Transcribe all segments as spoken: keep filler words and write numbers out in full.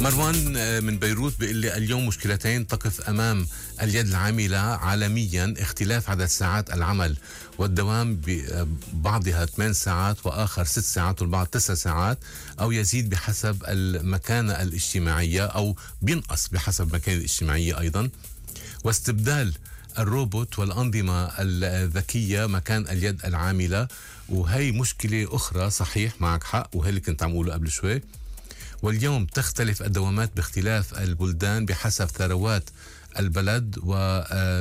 مروان آه، من بيروت بيقول لي اليوم مشكلتين تقف أمام اليد العاملة عالميا: اختلاف عدد ساعات العمل والدوام، ببعضها ثمان ساعات وآخر ست ساعات والبعض تسع ساعات، أو يزيد بحسب المكانة الاجتماعية أو بينقص بحسب المكانة الاجتماعية أيضا، واستبدال الروبوت والأنظمة الذكية مكان اليد العاملة. وهي مشكلة أخرى، صحيح معك حق، وهي اللي كنت عم أقوله قبل شوي. واليوم تختلف الدوامات باختلاف البلدان بحسب ثروات البلد و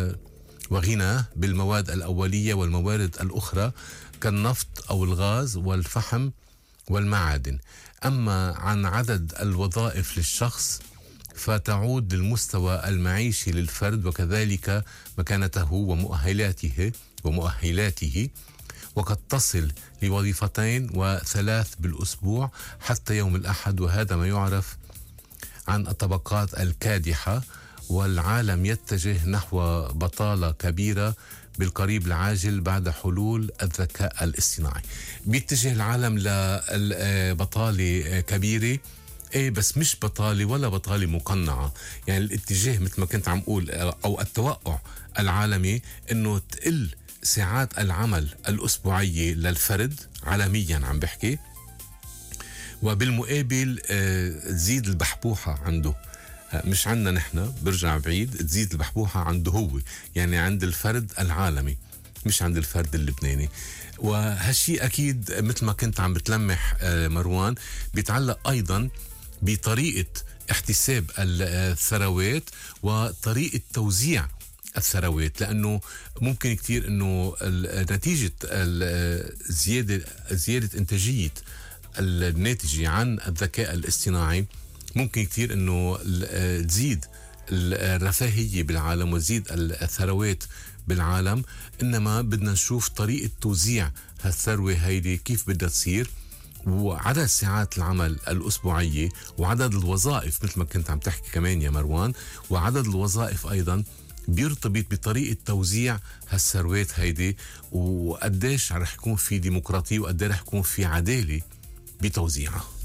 وغناه بالمواد الأولية والموارد الأخرى كالنفط أو الغاز والفحم والمعادن. أما عن عدد الوظائف للشخص فتعود للمستوى المعيشي للفرد وكذلك مكانته ومؤهلاته ومؤهلاته وقد تصل لوظيفتين وثلاث بالأسبوع حتى يوم الأحد، وهذا ما يعرف عن الطبقات الكادحة. والعالم يتجه نحو بطالة كبيرة بالقريب العاجل بعد حلول الذكاء الاصطناعي. بيتجه العالم لبطالة كبيرة، ايه بس مش بطالة ولا بطالة مقنعة. يعني الاتجاه مثل ما كنت عم أقول أو التوقع العالمي إنه تقل ساعات العمل الأسبوعية للفرد عالميا، عم بحكي، وبالمقابل تزيد البحبوحة عنده، مش عندنا نحن، برجع بعيد، تزيد البحبوحة عنده هو، يعني عند الفرد العالمي مش عند الفرد اللبناني. وهالشي أكيد مثل ما كنت عم بتلمح مروان بيتعلق أيضا بطريقة احتساب الثروات وطريقة توزيع الثروات، لأنه ممكن كتير أنه نتيجة زيادة زيادة إنتاجية الناتجة عن الذكاء الاصطناعي ممكن كتير أنه تزيد الرفاهية بالعالم وتزيد الثروات بالعالم. إنما بدنا نشوف طريقة توزيع هالثروة هيدي كيف بدها تصير، وعدد ساعات العمل الأسبوعية وعدد الوظائف مثل ما كنت عم تحكي كمان يا مروان، وعدد الوظائف أيضا بيرتبط بطريقة توزيع هالثروات هيدي، وقديش رح يكون في ديمقراطية وقديش رح يكون في عدالة بتوزيعها.